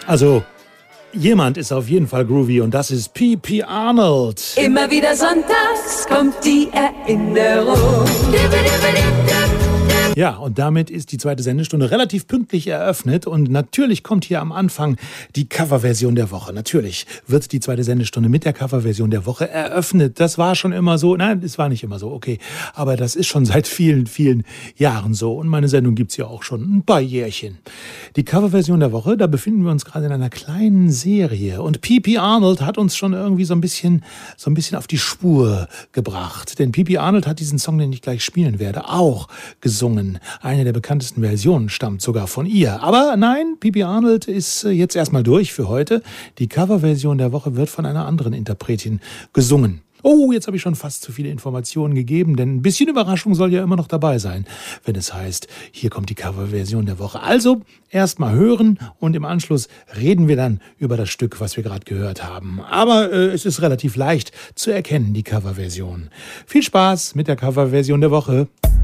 Also, jemand ist auf jeden Fall groovy und das ist P.P. Arnold. Immer wieder sonntags kommt die Erinnerung. Ja, und damit ist die zweite Sendestunde relativ pünktlich eröffnet und natürlich kommt hier am Anfang die Coverversion der Woche. Natürlich wird die zweite Sendestunde mit der Coverversion der Woche eröffnet. Das war schon immer so. Nein, es war nicht immer so, okay. Aber das ist schon seit vielen, vielen Jahren so. Und meine Sendung gibt's ja auch schon ein paar Jährchen. Die Coverversion der Woche, da befinden wir uns gerade in einer kleinen Serie. Und P.P. Arnold hat uns schon irgendwie so ein bisschen auf die Spur gebracht. Denn P.P. Arnold hat diesen Song, den ich gleich spielen werde, auch gesungen. Eine der bekanntesten Versionen stammt sogar von ihr. Aber nein, P.P. Arnold ist jetzt erstmal durch für heute. Die Coverversion der Woche wird von einer anderen Interpretin gesungen. Oh, jetzt habe ich schon fast zu viele Informationen gegeben, denn ein bisschen Überraschung soll ja immer noch dabei sein, wenn es heißt, hier kommt die Coverversion der Woche. Also erstmal hören und im Anschluss reden wir dann über das Stück, was wir gerade gehört haben. Aber es ist relativ leicht zu erkennen, die Coverversion. Viel Spaß mit der Coverversion der Woche.